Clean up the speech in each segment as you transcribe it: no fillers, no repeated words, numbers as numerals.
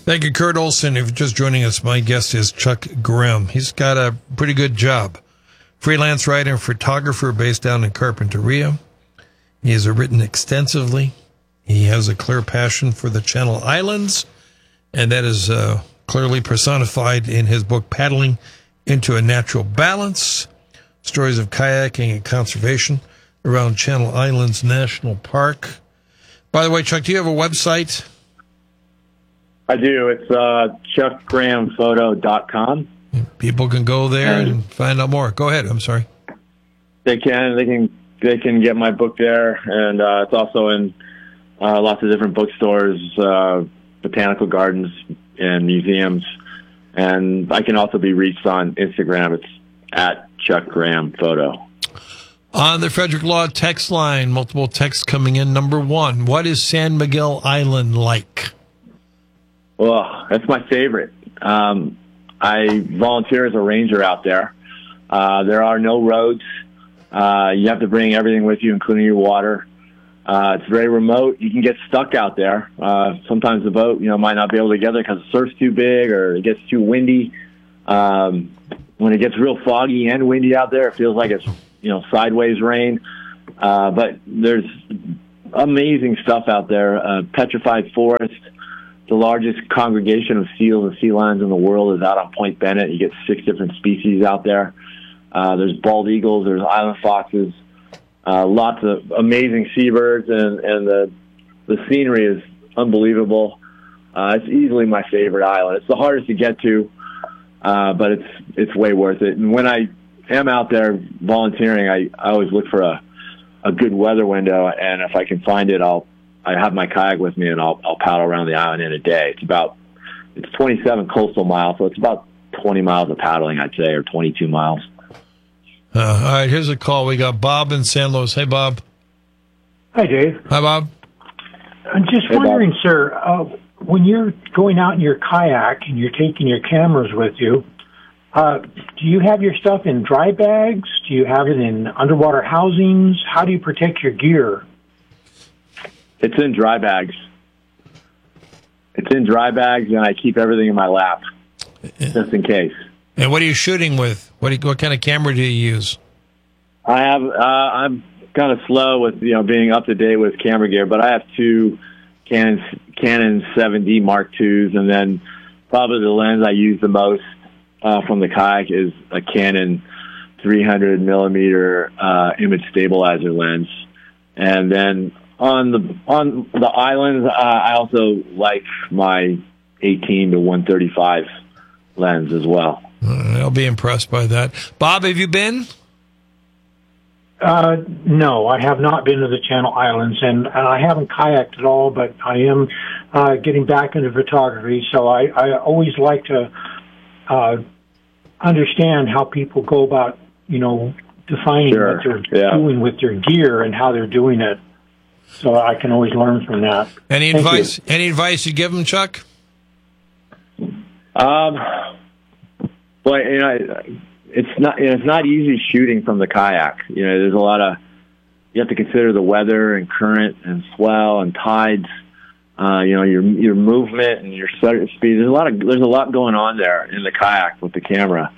Thank you, Kurt Olson. If you're just joining us, my guest is Chuck Grimm. He's got a pretty good job. Freelance writer and photographer based down in Carpinteria. He has written extensively. He has a clear passion for the Channel Islands, and that is clearly personified in his book, Paddling into a Natural Balance, Stories of Kayaking and Conservation around Channel Islands National Park. By the way, Chuck, do you have a website? I do. It's chuckgrahamphoto.com. People can go there and find out more. Go ahead. I'm sorry. They can get my book there, and it's also in lots of different bookstores, botanical gardens, and museums. And I can also be reached on Instagram. It's at Chuck Graham Photo. On the Frederick Law text line, multiple texts coming in. Number one, what is San Miguel Island like? Well, that's my favorite. I volunteer as a ranger out there. There are no roads. You have to bring everything with you, including your water. It's very remote. You can get stuck out there. Sometimes the boat, might not be able to get there because the surf's too big or it gets too windy. When it gets real foggy and windy out there, it feels like it's, sideways rain. But there's amazing stuff out there. Petrified forest. The largest congregation of seals and sea lions in the world is out on Point Bennett. You get 6 different species out there. There's bald eagles. There's island foxes. Lots of amazing seabirds, and the scenery is unbelievable. It's easily my favorite island. It's the hardest to get to, but it's way worth it. And when I am out there volunteering, I always look for a good weather window, and if I can find it, I have my kayak with me, and I'll paddle around the island in a day. It's 27 coastal miles, so it's about 20 miles of paddling, I'd say, or 22 miles. All right, here's a call. We got Bob in San Luis. Hey, Bob. Hi, Dave. Hi, Bob. I'm just wondering, sir, when you're going out in your kayak and you're taking your cameras with you, do you have your stuff in dry bags? Do you have it in underwater housings? How do you protect your gear? It's in dry bags. And I keep everything in my lap, just in case. And what are you shooting with? What kind of camera do you use? I'm kind of slow with being up to date with camera gear, but I have 2 Canon 7D Mark IIs, and then probably the lens I use the most from the kayak is a Canon 300 millimeter image stabilizer lens, and then on the islands, I also like my 18 to 135 lens as well. I'll be impressed by that. Bob, have you been? No, I have not been to the Channel Islands, and I haven't kayaked at all, but I am getting back into photography, so I always like to understand how people go about, defining what they're doing with their gear and how they're doing it. So I can always learn from that. Any advice? Any advice you give them, Chuck? Boy, it's not easy shooting from the kayak. There's a lot of, you have to consider the weather and current and swell and tides. Your movement and your speed. There's a lot going on there in the kayak with the camera.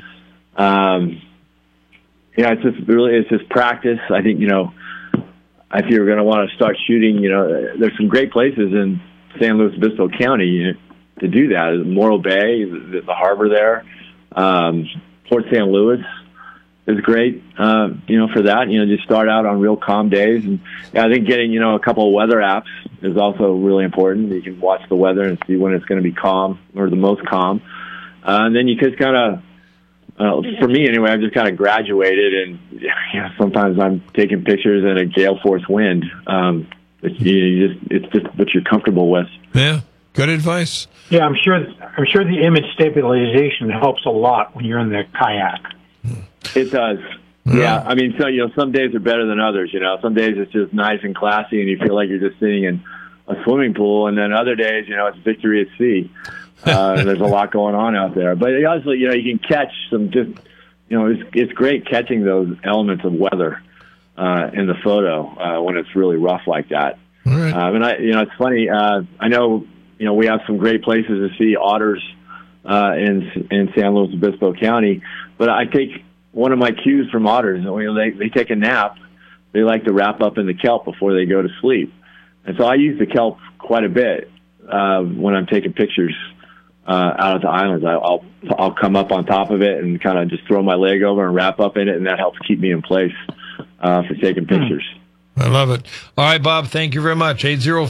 It's just practice. I think if you're going to want to start shooting, there's some great places in San Luis Obispo County to do that. Morro Bay, the harbor there. Port San Luis is great, for that. Just start out on real calm days. And I think getting, a couple of weather apps is also really important. You can watch the weather and see when it's going to be calm or the most calm. And then you just kind of, for me anyway, I've just kind of graduated, and sometimes I'm taking pictures in a gale force wind. It's just what you're comfortable with. Yeah, good advice. Yeah, I'm sure the image stabilization helps a lot when you're in the kayak. It does. Yeah, I mean, so some days are better than others. Some days it's just nice and classy, and you feel like you're just sitting in a swimming pool, and then other days, it's victory at sea. And there's a lot going on out there. But obviously, you can catch some it's great catching those elements of weather in the photo when it's really rough like that. Right. And it's funny. I know we have some great places to see otters in San Luis Obispo County. But I take one of my cues from otters. They take a nap. They like to wrap up in the kelp before they go to sleep. And so I use the kelp quite a bit when I'm taking pictures out at the islands. I'll come up on top of it and kind of just throw my leg over and wrap up in it, and that helps keep me in place for taking pictures. I love it. All right, Bob, thank you very much.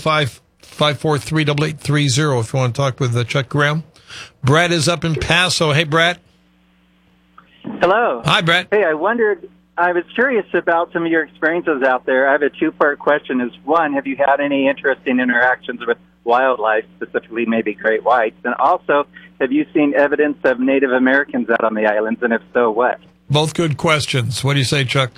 805-543-8830 if you want to talk with Chuck Graham. Brett is up in Paso. Hey, Brett. Hello. Hi, Brett. Hey, I was curious about some of your experiences out there. I have a two-part question. Is one, have you had any interesting interactions with wildlife, specifically maybe great whites? And also, have you seen evidence of Native Americans out on the islands, and if so, what? Both good questions. What do you say, Chuck?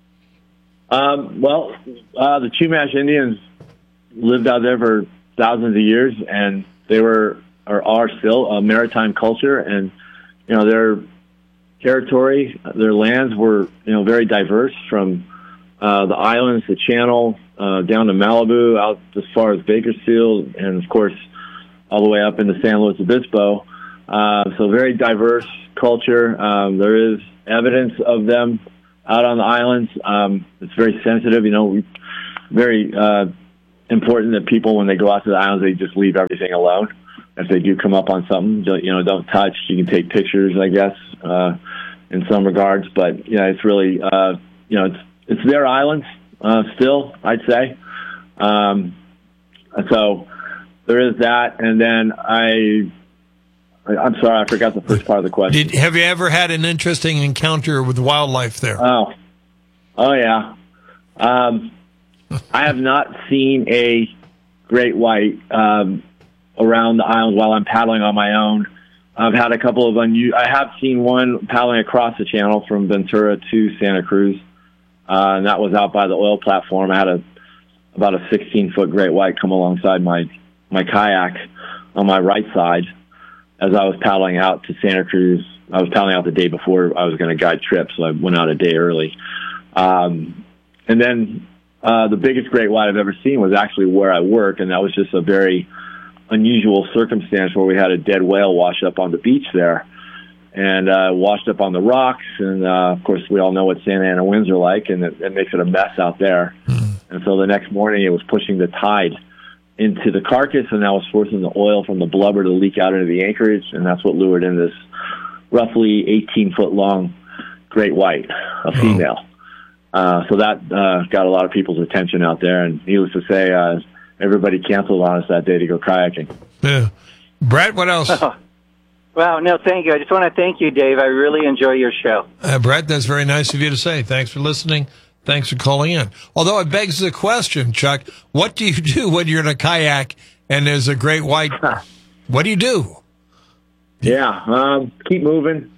The Chumash Indians lived out there for thousands of years, and they are still a maritime culture, and their territory, their lands were very diverse, from the islands, the Channel, down to Malibu, out as far as Bakersfield, and of course all the way up into San Luis Obispo. So very diverse culture. There is evidence of them out on the islands. It's very sensitive, very important that people, when they go out to the islands, they just leave everything alone. If they do come up on something, don't touch. You can take pictures, I guess, in some regards. But, it's really, it's their islands still, I'd say. So there is that. And then I'm sorry, I forgot the first part of the question. Have you ever had an interesting encounter with wildlife there? Oh yeah. I have not seen a great white around the island while I'm paddling on my own. I've had a couple of I have seen one paddling across the channel from Ventura to Santa Cruz, and that was out by the oil platform. I had about a 16-foot great white come alongside my kayak on my right side as I was paddling out to Santa Cruz. I was paddling out the day before I was going to guide trips, so I went out a day early. And then the biggest great white I've ever seen was actually where I work, and that was just a very unusual circumstance where we had a dead whale wash up on the beach there, and washed up on the rocks. And of course, we all know what Santa Ana winds are like, and it makes it a mess out there. And so the next morning, it was pushing the tide into the carcass, and that was forcing the oil from the blubber to leak out into the anchorage, and that's what lured in this roughly 18-foot long great white, a female. So that got a lot of people's attention out there, and needless to say, everybody canceled on us that day to go kayaking. Yeah. Brett, what else? Well, no, thank you. I just want to thank you, Dave. I really enjoy your show. Brett, that's very nice of you to say. Thanks for listening. Thanks for calling in. Although it begs the question, Chuck, what do you do when you're in a kayak and there's a great white? What do you do? Yeah, keep moving.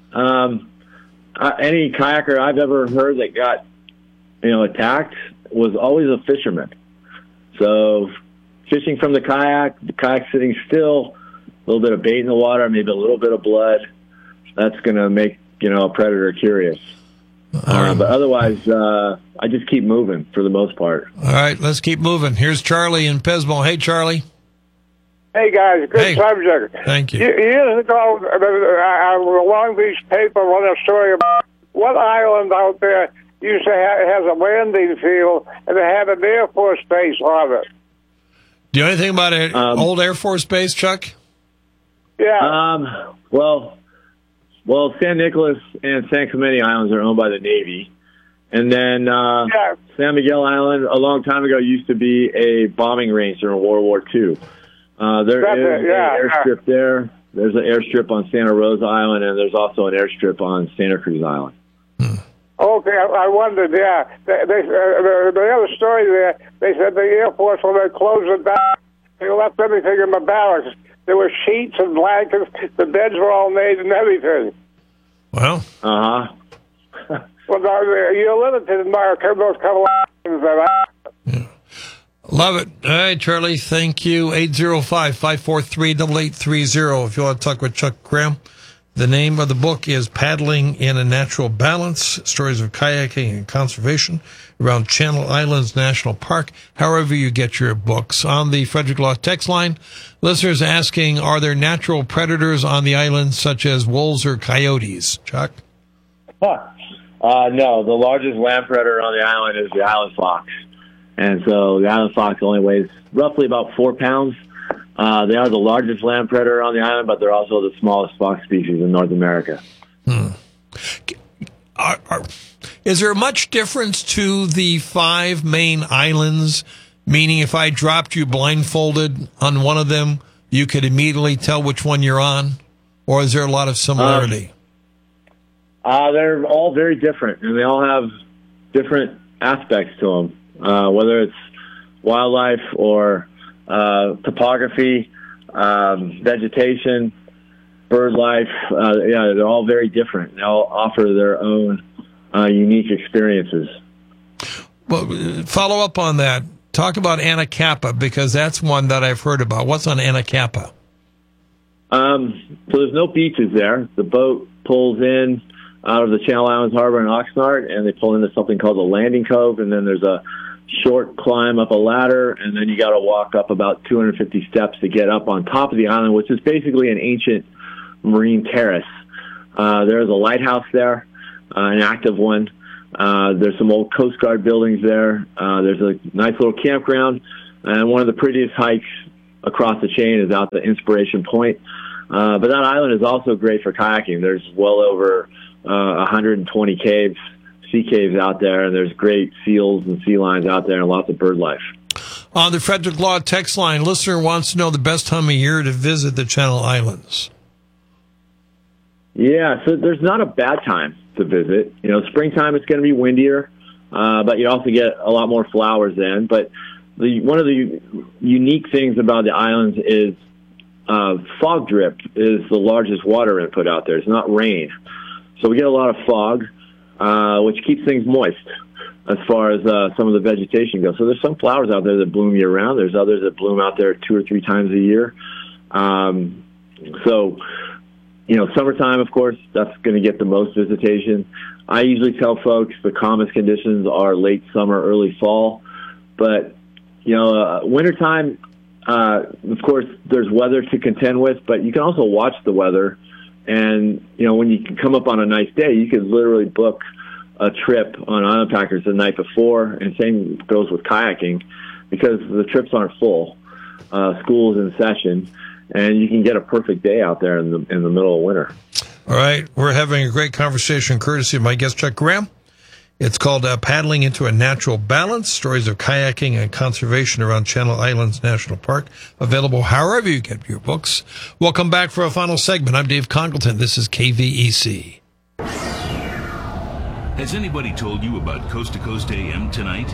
Any kayaker I've ever heard that got, attacked was always a fisherman. So fishing from the kayak sitting still, a little bit of bait in the water, maybe a little bit of blood, that's going to make, a predator curious. But otherwise, I just keep moving for the most part. All right, let's keep moving. Here's Charlie in Pismo. Hey, Charlie. Hey, guys, good subject. Thank you. Years ago, the Long Beach paper wrote a story about what island out there used to has a landing field, and it had an Air Force base on it. Do you know anything about an old Air Force base, Chuck? Yeah. Well, San Nicolas and San Clemente Islands are owned by the Navy. And then San Miguel Island, a long time ago, used to be a bombing range during World War II. There is an airstrip there. There's an airstrip on Santa Rosa Island, and there's also an airstrip on Santa Cruz Island. Okay, I wondered, They other story there, they said the Air Force, when they closed it down, they left everything in the barracks. There were sheets and blankets. The beds were all made and everything. Well. Uh-huh. Well, you're limited in those couple of things yeah. Love it. All right, Charlie, thank you. 805-543-8830 if you want to talk with Chuck Graham. The name of the book is Paddling in a Natural Balance, Stories of Kayaking and Conservation around Channel Islands National Park, however you get your books. On the Frederick Law text line, listeners asking, are there natural predators on the islands such as wolves or coyotes? Chuck? No, the largest land predator on the island is the island fox. And so the island fox only weighs roughly about 4 pounds. They are the largest land predator on the island, but they're also the smallest fox species in North America. Is there much difference to the 5 main islands? Meaning if I dropped you blindfolded on one of them, you could immediately tell which one you're on? Or is there a lot of similarity? They're all very different, and they all have different aspects to them, whether it's wildlife or topography, vegetation, bird life. They're all very different. They all offer their own unique experiences. Well, follow up on that. Talk about Anacapa, because that's one that I've heard about. What's on Anacapa? So there's no beaches there. The boat pulls in out of the Channel Islands Harbor in Oxnard, and they pull into something called the Landing Cove, and then there's a short climb up a ladder, and then you got to walk up about 250 steps to get up on top of the island, which is basically an ancient marine terrace. There's a lighthouse there, an active one. There's some old Coast Guard buildings there. There's a nice little campground, and one of the prettiest hikes across the chain is out to Inspiration Point. But that island is also great for kayaking. There's well over 120 caves, sea caves out there, and there's great seals and sea lions out there and lots of bird life. On the Frederick Law text line, listener wants to know the best time of year to visit the Channel Islands. Yeah, so there's not a bad time to visit. You know, springtime it's going to be windier, but you also get a lot more flowers then. But one of the unique things about the islands is fog drip is the largest water input out there. It's not rain. So we get a lot of fog, which keeps things moist as far as some of the vegetation goes. So there's some flowers out there that bloom year-round. There's others that bloom out there 2 or 3 times a year. So, you know, summertime, of course, that's going to get the most visitation. I usually tell folks the calmest conditions are late summer, early fall. But, you know, wintertime, of course, there's weather to contend with, but you can also watch the weather. And, you know, when you can come up on a nice day, you could literally book a trip on Island Packers the night before, and same goes with kayaking, because the trips aren't full. School's in session, and you can get a perfect day out there in the middle of winter. All right. We're having a great conversation courtesy of my guest, Chuck Graham. It's called Paddling into a Natural Balance, Stories of Kayaking and Conservation around Channel Islands National Park. Available however you get your books. Welcome back for a final segment. I'm Dave Congleton. This is KVEC. Has anybody told you about Coast to Coast AM tonight?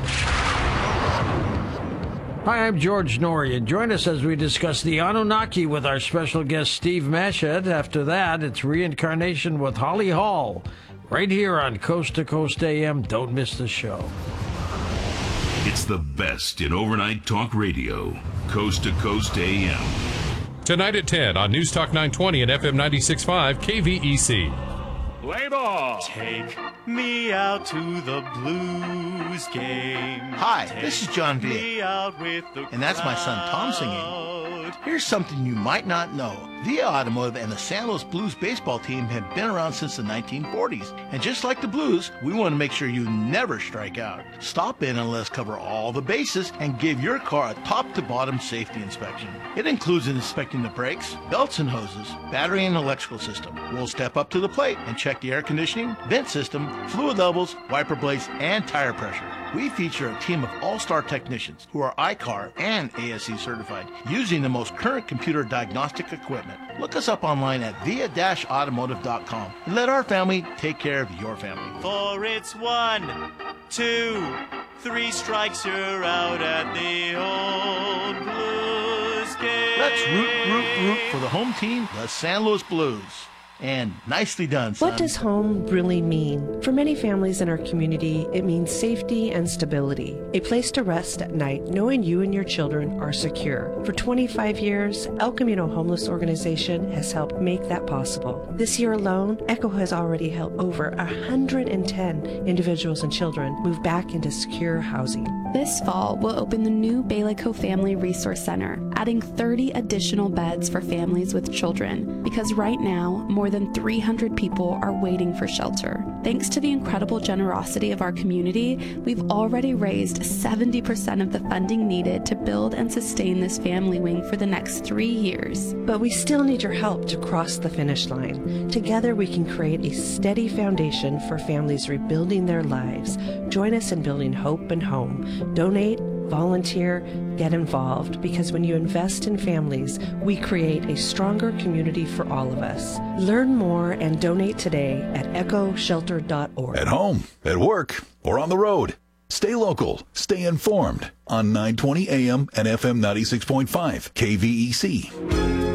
Hi, I'm George Norrie, and join us as we discuss the Anunnaki with our special guest, Steve Mashed. After that, it's Reincarnation with Holly Hall, right here on Coast to Coast AM. Don't miss the show. It's the best in overnight talk radio, Coast to Coast AM. Tonight at 10 on News Talk 920 and FM 96.5 KVEC. Play ball. Take me out to the Blues game. Hi, this is John Villa, and that's my son Tom singing. Here's something you might not know. Villa Automotive and the San Luis Blues baseball team have been around since the 1940s. And just like the Blues, we want to make sure you never strike out. Stop in and let us cover all the bases and give your car a top-to-bottom safety inspection. It includes inspecting the brakes, belts and hoses, battery and electrical system. We'll step up to the plate and check the air conditioning, vent system, fluid levels, wiper blades, and tire pressure. We feature a team of all-star technicians who are ICAR and ASE certified, using the most current computer diagnostic equipment. Look us up online at via-automotive.com and let our family take care of your family. For it's 1, 2, 3 strikes, you're out at the old Blues game. Let's root for the home team, the San Luis Blues. And nicely done, son. What does home really mean? For many families in our community, it means safety and stability. A place to rest at night knowing you and your children are secure. For 25 years, El Camino Homeless Organization has helped make that possible. This year alone, ECHO has already helped over 110 individuals and children move back into secure housing. This fall, we'll open the new Balico Family Resource Center, adding 30 additional beds for families with children, because right now, more than 300 people are waiting for shelter. Thanks to the incredible generosity of our community, we've already raised 70% of the funding needed to build and sustain this family wing for the next 3 years. But we still need your help to cross the finish line. Together we can create a steady foundation for families rebuilding their lives. Join us in building hope and home. Donate, volunteer, get involved, because when you invest in families, we create a stronger community for all of us. Learn more and donate today at echoshelter.org. At home, at work, or on the road. Stay local. Stay informed on 920 AM and FM 96.5 KVEC.